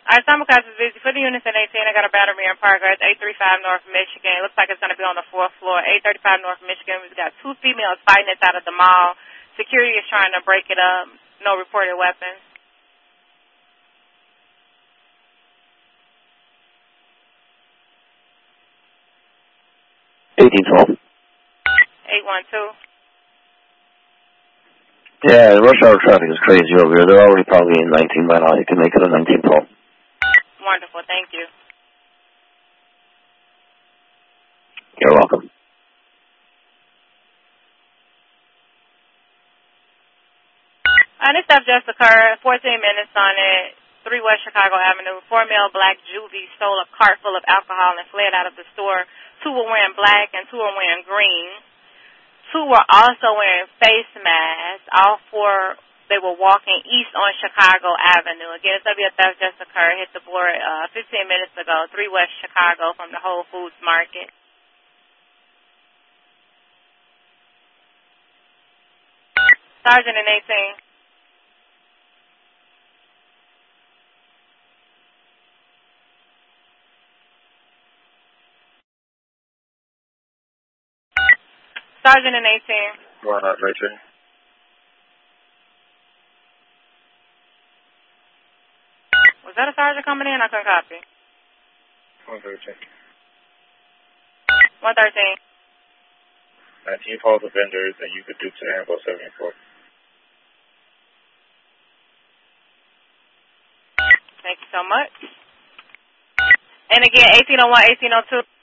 Our simulcast is busy. For the units in 18, I got a battery in progress, 835 North Michigan. It looks like it's going to be on the 4th floor. 835 North Michigan. We've got 2 females fighting inside of the mall. Security is trying to break it up. No reported weapons. 1812. 812. Yeah, rush hour traffic is crazy over here. They're already probably in 19 by now. You can make it a 1912. Wonderful, thank you. You're welcome. This stuff just occurred. 14 minutes on it. 3 West Chicago Avenue. 4 male black juvies stole a cart full of alcohol and fled out of the store. 2 were wearing black and 2 were wearing green. 2 were also wearing face masks. All 4, they were walking east on Chicago Avenue. Again, it's theft just occurred. Hit the board 15 minutes ago. 3 West Chicago from the Whole Foods Market. Sergeant in 18. Sergeant in 18. Going out right there. Was that a sergeant coming in? I couldn't copy. 113. 113. 19 calls of vendors, and you could do to handle 74. Thank you so much. And again, 1801, 1802.